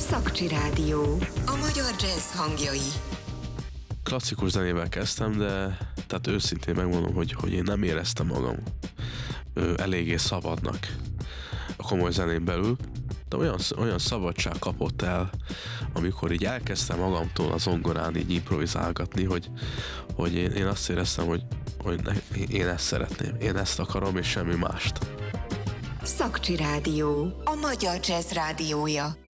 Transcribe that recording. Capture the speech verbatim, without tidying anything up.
Szakcsi Rádió. A magyar jazz hangjai. Klasszikus zenével kezdtem, de tehát őszintén megmondom, hogy, hogy én nem éreztem magam ö, eléggé szabadnak a komoly zenén belül, de olyan, olyan szabadság kapott el, amikor így elkezdtem magamtól a zongorán így improvizálgatni, hogy, hogy én, én azt éreztem, hogy, hogy ne, én ezt szeretném, én ezt akarom, és semmi mást. Szakcsi Rádió. A magyar jazz rádiója.